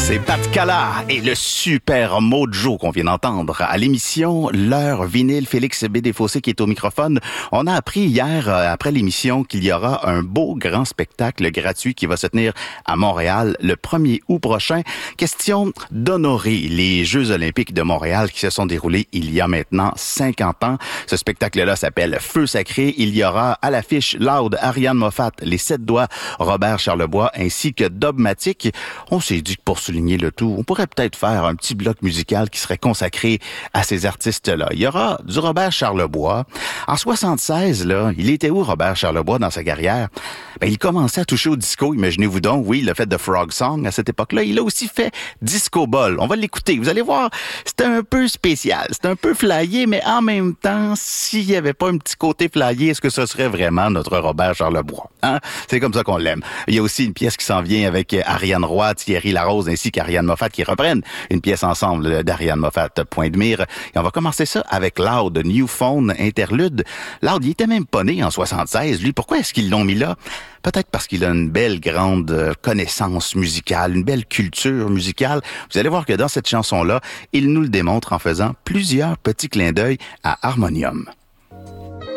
C'est Pat Cala et le super Mojo qu'on vient d'entendre à l'émission L'heure vinyle. Félix Bédéfossé qui est au microphone. On a appris hier, après l'émission, qu'il y aura un beau grand spectacle gratuit qui va se tenir à Montréal le 1er août prochain. Question d'honorer les Jeux olympiques de Montréal qui se sont déroulés il y a maintenant 50 ans. Ce spectacle-là s'appelle Feu sacré. Il y aura à l'affiche Loud, Ariane Moffat, Les Sept Doigts, Robert Charlebois ainsi que Dogmatic. On s'est dit que pour souligner le tout, on pourrait peut-être faire un petit bloc musical qui serait consacré à ces artistes-là. Il y aura du Robert Charlebois. En 76, là, il était où Robert Charlebois dans sa carrière? Il commençait à toucher au disco, imaginez-vous donc. Oui, il a fait The Frog Song à cette époque-là. Il a aussi fait Disco Ball. On va l'écouter. Vous allez voir, c'était un peu spécial. C'était un peu flyé, mais en même temps, s'il n'y avait pas un petit côté flyé, est-ce que ce serait vraiment notre Robert Charlebois? Hein? C'est comme ça qu'on l'aime. Il y a aussi une pièce qui s'en vient avec Ariane Roy, Thierry Larose ainsi qu'Ariane Moffat qui reprennent une pièce ensemble d'Ariane Moffat, Point de mire. Et on va commencer ça avec Loud, New Phone, Interlude. Loud, il était même pas né en 76. Lui, pourquoi est-ce qu'ils l'ont mis là? Peut-être parce qu'il a une belle grande connaissance musicale, une belle culture musicale. Vous allez voir que dans cette chanson-là, il nous le démontre en faisant plusieurs petits clins d'œil à Harmonium.